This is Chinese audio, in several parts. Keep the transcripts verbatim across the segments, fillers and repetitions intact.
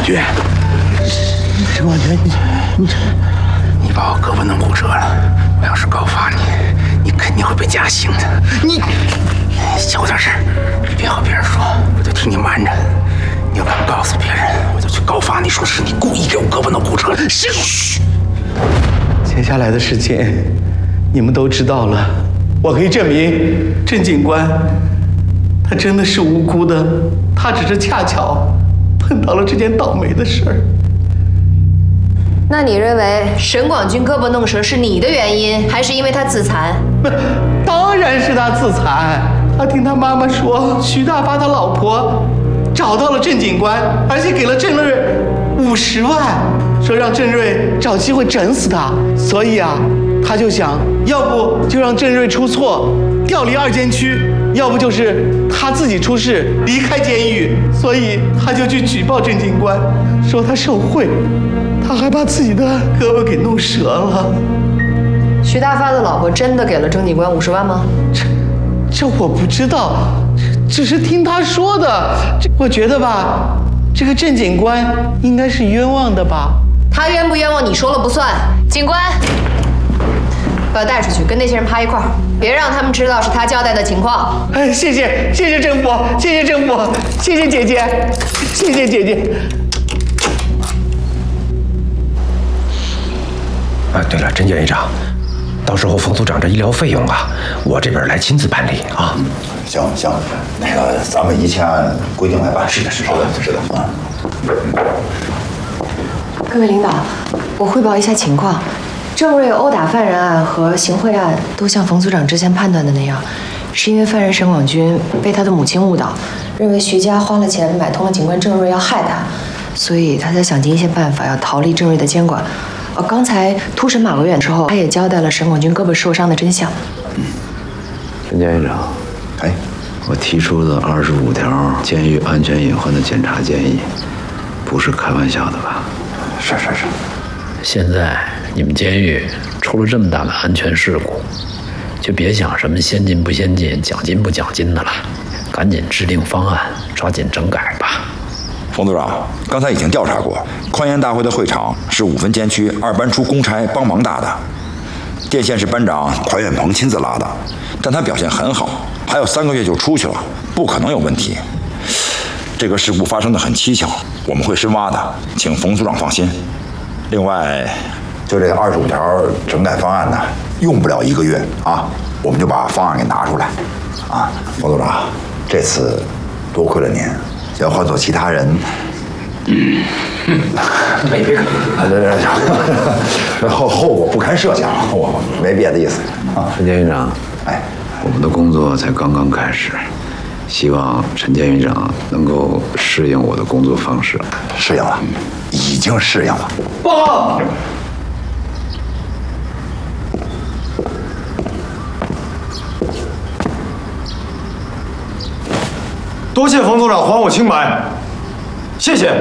军，沈广军，你你你把我胳膊弄骨折了，我要是告发你，你肯定会被加刑的。你小点声，别和别人说，我就替你瞒着。你要敢告诉别人，我就去告发你，说是你故意给我胳膊弄骨折了。嘘，接下来的事情你们都知道了，我可以证明郑警官他真的是无辜的，他只是恰巧碰到了这件倒霉的事儿。 那你认为沈广军胳膊弄折是你的原因，还是因为他自残？ 当然是他自残。他听他妈妈说，徐大发他老婆找到了郑警官，而且给了郑瑞五十万，说让郑瑞找机会整死他。所以啊，他就想，要不就让郑瑞出错，调离二监区，要不就是他自己出事离开监狱。所以他就去举报郑警官，说他受贿，他还把自己的胳膊给弄折了。 徐大发的老婆真的给了郑警官五十万吗？ 这这我不知道，只是听他说的。这我觉得吧，这个郑警官应该是冤枉的吧？ 他冤不冤枉你说了不算。警官，把他带出去，跟那些人趴一块儿，别让他们知道是他交代的情况。 哎，谢谢谢谢郑伯，谢谢郑伯，谢谢姐姐，谢谢姐姐。 啊，对了，甄检狱长，到时候冯组长这医疗费用啊，我这边来亲自办理啊。 行行，那个咱们一切按规定来办。是的，是的，是的啊。 各位领导，我汇报一下情况。郑瑞殴打犯人案和行贿案都像冯组长之前判断的那样，是因为犯人沈广军被他的母亲误导，认为徐家花了钱买通了警官郑瑞要害他，所以他才想尽一切办法要逃离郑瑞的监管。呃，刚才突审马维远之后，他也交代了沈广军胳膊受伤的真相。 嗯，陈监狱长， 哎， 我提出的二十五条监狱安全隐患的检查建议，不是开玩笑的吧？ 是是是。 现在你们监狱出了这么大的安全事故，就别想什么先进不先进、奖金不奖金的了，赶紧制定方案，抓紧整改吧。 冯组长，刚才已经调查过，宽严大会的会场是五分监区二班出公差帮忙搭的，电线是班长槐远鹏亲自拉的，但他表现很好，还有三个月就出去了，不可能有问题。这个事故发生的很蹊跷，我们会深挖的，请冯组长放心。另外，就这二十五条整改方案呢，用不了一个月啊，我们就把方案给拿出来啊。冯组长，这次多亏了您。要换做其他人，嗯， 别别客气， 对对对，后后果不堪设想，我没别的意思啊。 陈监狱长， 哎， 我们的工作才刚刚开始，希望陈监狱长能够适应我的工作方式。 适应了，已经适应了。 报告。 多谢冯组长还我清白，谢谢。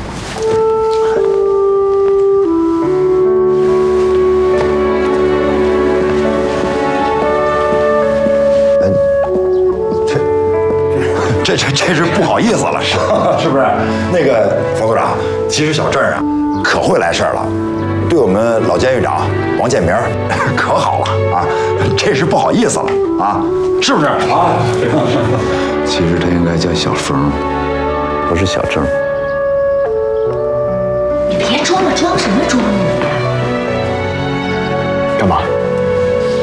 嗯，这这这这是不好意思了，是是不是？那个冯组长，其实小郑啊，可会来事儿了，对我们老监狱长王建明可好了啊，这是不好意思了啊，是不是啊？ 其实他应该叫小冯，不是小郑。 你别装了，装什么装啊你？ 干嘛？